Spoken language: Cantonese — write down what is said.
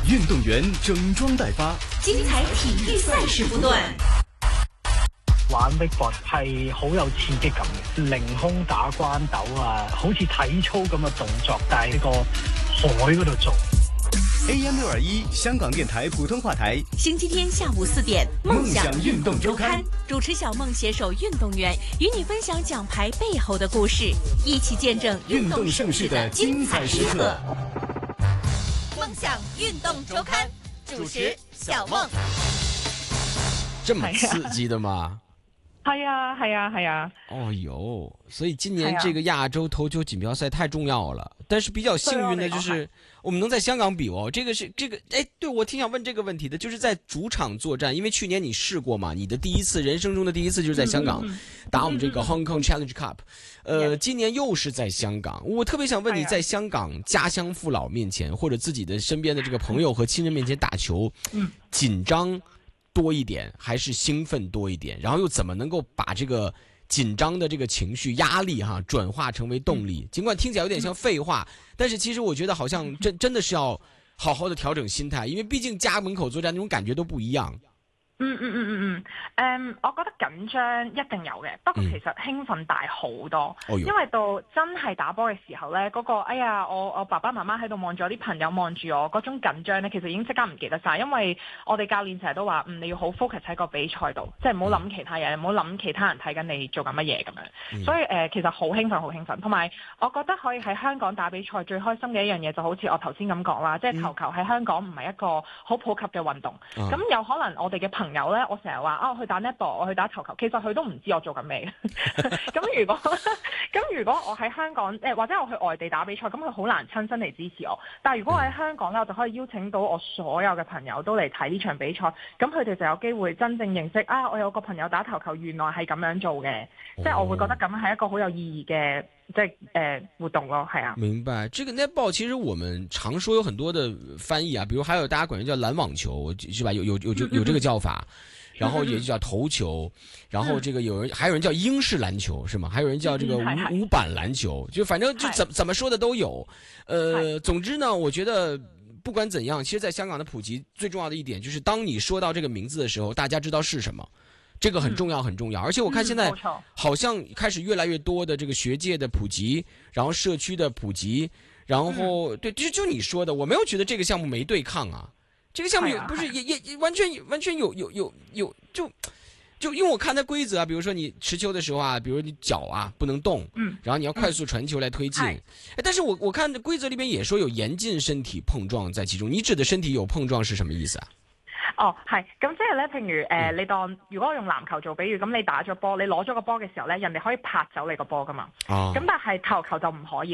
运动员整裝待發， 精彩體育賽事不斷。 玩 wakeboard 係好有刺激感嘅，凌空打關斗啊，好似體操咁嘅動作，但係呢個海嗰度做。 AM621香港電台普通話台， 星期天下午4點，夢想運動週刊，主持小夢攜手運動員，與你分享獎牌背後的故事，一起見證運動盛世的精彩時刻。夢想運動週刊，主持小夢。 這麼刺激的嗎？ 係啊。 哦喲，所以今年這個亞洲頭球錦標賽太重要了，但是比較幸運的就是我們能在香港比哦。這個，哎，對，我挺想問這個問題的，就是在主場作戰，因為去年你試過嘛，你的第一次人生中的第一次就是在香港打我們這個 Hong Kong Challenge Cup，今年又是在香港，我特別想問你，在香港家鄉父老面前，或者自己的身邊的這個朋友和親人面前打球，緊張多一點還是興奮多一點？然後又怎麼能夠把這個緊張的這個情緒壓力轉化成為動力？盡管聽起來有點像廢話，但是其實我覺得好像真的是要好好的調整心態，因為畢竟家門口作戰那種感覺都不一樣。 我覺得緊張一定有嘅，不過其實興奮大好多，因為到真係打波嘅時候呢，嗰個哎呀，我爸爸媽媽喺度望住我，啲朋友望住我，嗰種緊張呢，其實已經即刻唔記得晒，因為我哋教練成日都話，你要好 focus 喺個比賽度，即係唔好諗其他嘢，唔好諗其他人睇緊你做緊乜嘢咁樣。所以其實好興奮，同埋我覺得可以喺香港打比賽最開心嘅一樣嘢，就好似我頭先咁講啦，即係投球喺香港唔係一個好普及嘅運動，咁有可能我哋嘅朋友呢，我成日話我去打 netball， 我去打球球，其實佢都唔知我做緊咩。咁如果我喺香港或者我去外地打比賽，咁佢好難親身嚟支持我。但係如果我喺香港咧，我就可以邀請到我所有嘅朋友都嚟睇呢場比賽，咁佢哋就有機會真正認識我有個朋友打頭球，原來係咁樣做嘅。即係我會覺得咁樣係一個好有意義嘅活動咯，係啊。 明白，這個 netball 其實我們常說有很多的翻譯啊，比如還有大家管叫籃網球，是吧？有這個叫法。然後也就叫頭球，然後這個還有人叫英式籃球是嗎？還有人叫這個無板籃球，就反正就怎麼說的都有。總之呢，我覺得不管怎樣，其實在香港的普及最重要的一點就是，當你說到這個名字的時候，大家知道是什麼，這個很重要很重要。而且我看現在好像開始越來越多的這個學界的普及，然後社區的普及，然後對，就你說的，我沒有覺得這個項目沒對抗啊。這個項目不是也完全有就因為我看它規則啊，比如說你持球的時候啊，比如你腳啊不能動，然後你要快速傳球來推進。但是我看規則裏邊也說有嚴禁身體碰撞在其中，你指的身體有碰撞是什麼意思啊？ 係，咁即係咧，譬如你當如果我用籃球做比喻，咁你打咗波，你攞咗個波嘅時候咧，人哋可以拍走你個波噶嘛。咁但係投球就唔可以。